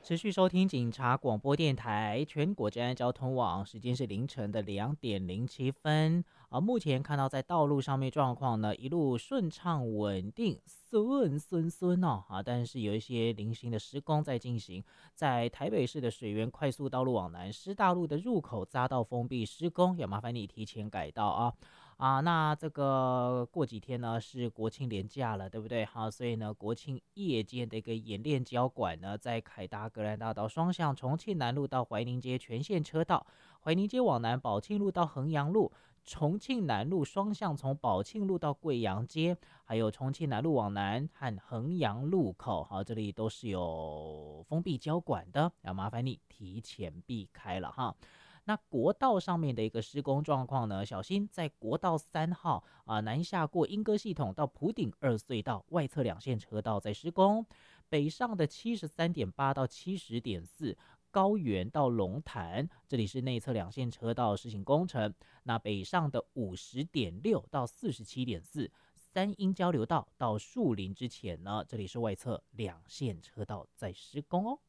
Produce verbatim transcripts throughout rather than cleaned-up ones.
持续收听警察广播电台全国治安交通网，时间是凌晨的两点零七分。啊，目前看到在道路上面状况呢，一路顺畅稳定，顺顺顺哦啊，但是有一些零星的施工在进行，在台北市的水源快速道路往南师大路的入口匝道封闭施工，要麻烦你提前改道啊。啊，那这个过几天呢是国庆连假了，对不对？好，所以呢，国庆夜间的一个演练交管呢，在凯达格兰大道双向重庆南路到怀宁街全线车道，怀宁街往南宝庆路到衡阳路，重庆南路双向从宝庆路到贵阳街，还有重庆南路往南和衡阳路口，好，这里都是有封闭交管的，要麻烦你提前避开了哈。那国道上面的一个施工状况呢，小心在国道三号啊、呃、南下过莺歌系统到埔顶二隧道外侧两线车道在施工，北上的七十三点八到七十点四。高原到龙潭，这里是内侧两线车道施行工程。那北上的五十点六到四十七点四，三鹰交流道到树林之前呢，这里是外侧两线车道在施工哦。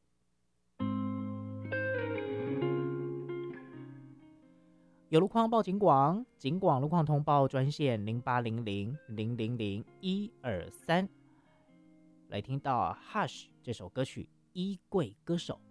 有路况报警广，警广路况通报专线零八零零零零零一二三。来听到 Hush 这首歌曲《衣柜歌手》。